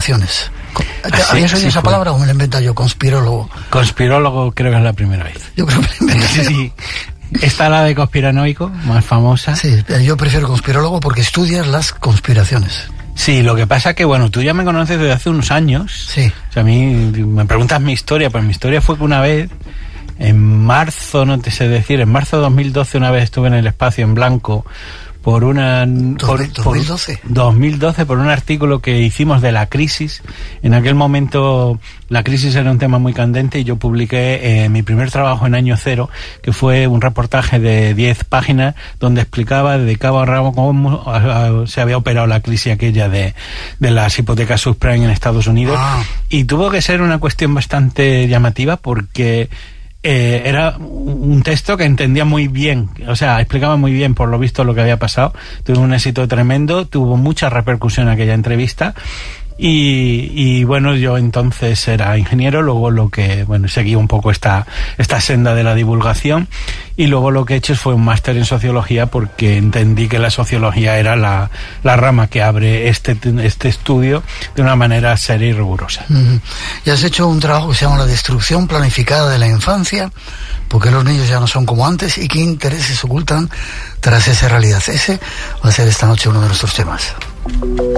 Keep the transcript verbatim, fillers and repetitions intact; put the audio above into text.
conspiraciones. ¿Ah, sí? ¿Habías oído Sí, esa fue. palabra o me la invento yo? Conspirólogo. Conspirólogo creo que es la primera vez. Yo creo que me la inventé yo. Sí. Está la de conspiranoico, más famosa. Sí, yo prefiero conspirólogo porque estudias las conspiraciones. Sí, lo que pasa que, bueno, tú ya me conoces desde hace unos años. Sí. O sea, a mí me preguntas mi historia, pues mi historia fue que una vez, en marzo, no te sé decir, en marzo de dos mil doce una vez estuve en el Espacio en Blanco por una... Por, ¿dos mil doce? Por, dos mil doce, por un artículo que hicimos de la crisis. En aquel momento la crisis era un tema muy candente y yo publiqué eh, mi primer trabajo en Año Cero, que fue un reportaje de diez páginas donde explicaba de cabo a rabo cómo a, a, se había operado la crisis aquella de, de las hipotecas subprime en Estados Unidos. Ah. Y tuvo que ser una cuestión bastante llamativa porque... Eh, era un texto que entendía muy bien, o sea, explicaba muy bien por lo visto lo que había pasado. Tuvo un éxito tremendo, tuvo mucha repercusión aquella entrevista. Y, y bueno, yo entonces era ingeniero, luego lo que, bueno, seguí un poco esta, esta senda de la divulgación y luego lo que he hecho fue un máster en sociología porque entendí que la sociología era la, la rama que abre este, este estudio de una manera seria y rigurosa. Uh-huh. Y has hecho un trabajo que se llama La destrucción planificada de la infancia, porque los niños ya no son como antes y qué intereses ocultan tras esa realidad. Ese va a ser esta noche uno de nuestros temas.